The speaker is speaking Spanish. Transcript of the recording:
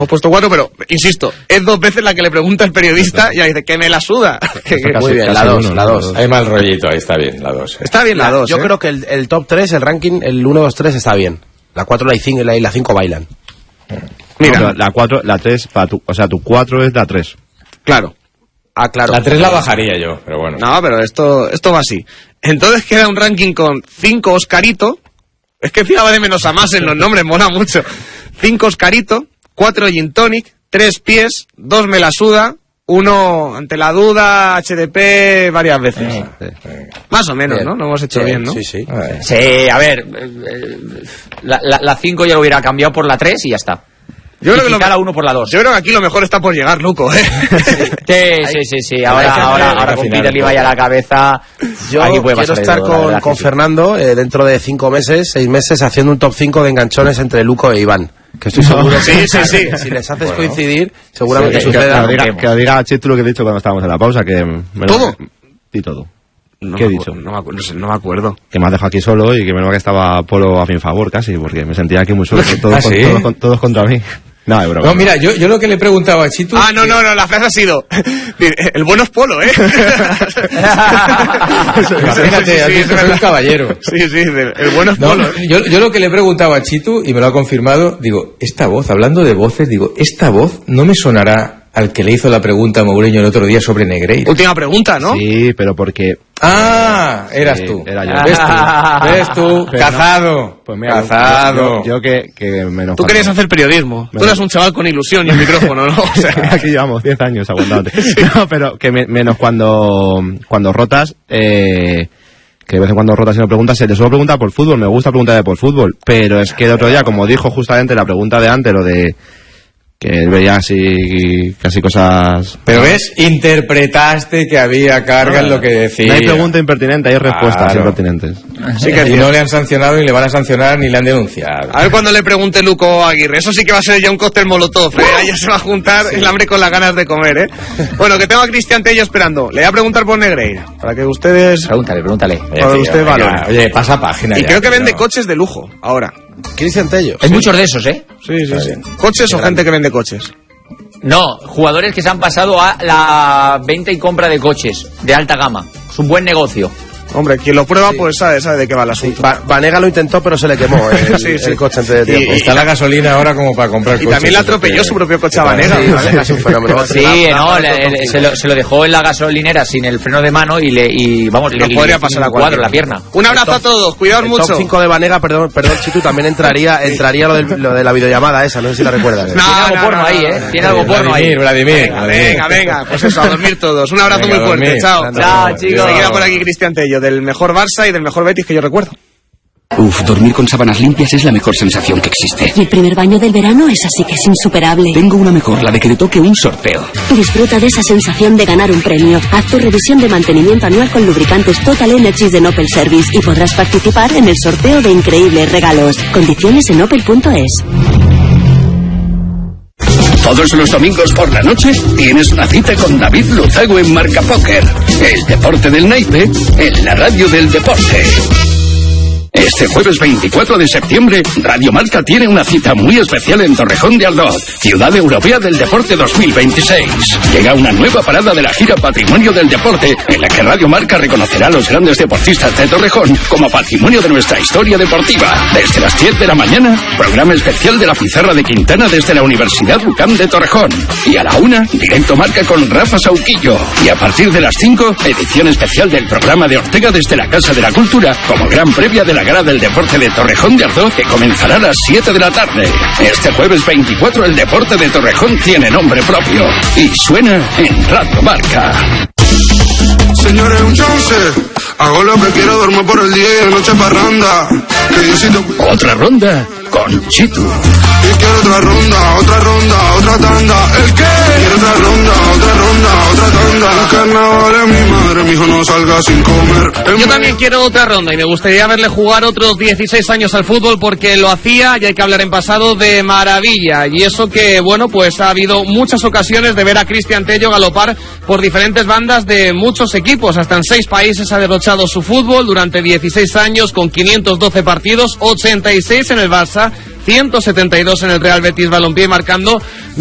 Hemos puesto 4, pero, insisto, es 2 veces la que le pregunta el periodista y ahí dice que me la suda. Muy bien, la 2. Hay mal rollito, ahí está bien, la 2. Está bien la 2, Yo creo que el top 3, el ranking, el 1, 2, 3 está bien. La 4, la 5 bailan. Mira. No, la 4, la 3, o sea, tu 4 es la 3. Claro. Ah, claro. La 3 la bajaría yo, pero bueno. No, pero esto va así. Entonces queda un ranking con 5 Oscarito. Es que encima va de menos a más en los nombres, mola mucho. 5 Oscarito, 4 Gin Tonic, 3 Pies, 2 Me la suda, 1 Ante la duda, HDP varias veces. Más o menos, bien, ¿no? Lo hemos hecho bien, ¿no? Sí, sí. Sí, a ver, la 5 ya lo hubiera cambiado por la 3 y ya está. Yo creo que la 1 por la 2. Yo creo que aquí lo mejor está por llegar, Luco, ¿eh? Sí. Ahora con Peter Levi a la cabeza. Yo quiero estar con Fernando dentro de 5 meses, 6 meses, haciendo un top 5 de enganchones entre Luco e Iván. Que estoy seguro que si les haces coincidir, seguramente suceda. Que lo diga Chitu lo que he dicho cuando estábamos en la pausa. ¿Todo? Y todo. No ¿Qué he dicho? No me acuerdo. Que me has dejado aquí solo y que menos que estaba Polo a mi favor casi, porque me sentía aquí muy solo, todos contra mí. No, es broma. No, mira, yo lo que le preguntaba a Chitu... No, la frase ha sido... El bueno es Polo, ¿eh? Imagínate, has visto, soy un caballero. Sí, el bueno es Polo. Yo lo que le preguntaba a Chitu, y me lo ha confirmado, digo, esta voz, hablando de voces, esta voz no me sonará al que le hizo la pregunta a Mourinho el otro día sobre Negreira. Última pregunta, ¿no? Sí, pero porque... eras sí, tú. Era yo. ¿Ves tú? Cazado. Pues mira, cazado. Yo que menos... Tú querías hacer periodismo. Tú eras un chaval con ilusión y el micrófono, ¿no? O sea... Aquí llevamos 10 años aguantándote. No, pero que menos cuando rotas... que de vez en cuando rotas y no preguntas, se te suelo preguntar por fútbol, me gusta preguntar por fútbol, pero es que el otro día, como dijo justamente la pregunta de antes, lo de que él veía así casi cosas... Pero ves, interpretaste que había carga en lo que decía. No hay pregunta impertinente, hay respuestas impertinentes. Sí que y no le han sancionado, ni le van a sancionar, ni le han denunciado. A ver cuando le pregunte Luco Aguirre, eso sí que va a ser ya un cóctel molotov, ¿eh? Ahí ya se va a juntar el hambre con las ganas de comer, ¿eh? Bueno, que tengo a Cristian Tello esperando. Le voy a preguntar por Negreira, para que ustedes... Pregúntale. Para que ustedes valoren. Oye, pasa página. Y creo que vende coches de lujo, ahora. Cristian Tello. Hay muchos de esos, ¿eh? Sí. ¿Coches o gente que vende coches? No, jugadores que se han pasado a la venta y compra de coches de alta gama. Es un buen negocio. Hombre, quien lo prueba pues sabe de qué va el asunto. Vanega lo intentó, pero se le quemó el coche antes de tiempo. Está la gasolina ahora como para comprar coches. Y también le atropelló su propio coche a Vanega. Es un fenómeno. Sí, se lo dejó en la gasolinera sin el freno de mano y le podría pasar a cuadro la pierna. Un abrazo a todos, cuidaos mucho. El top 5 de Vanega, perdón, Chitu, también entraría lo de la videollamada esa, no sé si la recuerdas. Tiene algo porno ahí, ¿eh? Tiene algo porno ahí. Vladimir. Venga, pues eso, a dormir todos. Un abrazo muy fuerte, chao. Chao, chicos. Se queda por aquí Cristian Tello, del mejor Barça y del mejor Betis que yo recuerdo. Dormir con sábanas limpias es la mejor sensación que existe. Y el primer baño del verano es así que es insuperable. Tengo una mejor, la de que te toque un sorteo. Disfruta de esa sensación de ganar un premio. Haz tu revisión de mantenimiento anual con lubricantes Total Energies de Opel Service y podrás participar en el sorteo de increíbles regalos. Condiciones en opel.es. Todos los domingos por la noche tienes una cita con David Luzago en Marca Póker. El deporte del naipe en la radio del deporte. Este jueves 24 de septiembre, Radio Marca tiene una cita muy especial en Torrejón de Ardoz, Ciudad Europea del Deporte 2026. Llega una nueva parada de la gira Patrimonio del Deporte, en la que Radio Marca reconocerá a los grandes deportistas de Torrejón como patrimonio de nuestra historia deportiva. Desde las 10 de la mañana, programa especial de la Pizarra de Quintana desde la Universidad UCAM de Torrejón. Y a la 1, directo Marca con Rafa Sauquillo. Y a partir de las 5, edición especial del programa de Ortega desde la Casa de la Cultura, como gran previa de la Gala del Deporte de Torrejón de Ardoz, que comenzará a las 7 de la tarde. Este jueves 24 el deporte de Torrejón tiene nombre propio y suena en Radio Marca. Señores, un chance. Hago lo que quiero, duermo por el día y de noche parranda. Que Diosito... Otra ronda con Chitu. Y quiero otra ronda, otra tanda. ¿El qué? Quiero otra ronda, otra tanda. Carnaval es mi madre, mi hijo no salga sin comer. Yo también quiero otra ronda y me gustaría verle jugar otros 16 años al fútbol porque lo hacía, y hay que hablar en pasado, de maravilla. Y eso que, bueno, pues ha habido muchas ocasiones de ver a Cristian Tello galopar por diferentes bandas de muchos equipos. Hasta en 6 países ha derrochado su fútbol durante 16 años con 512 partidos, 86 en el Barça 172 en el Real Betis Balompié, marcando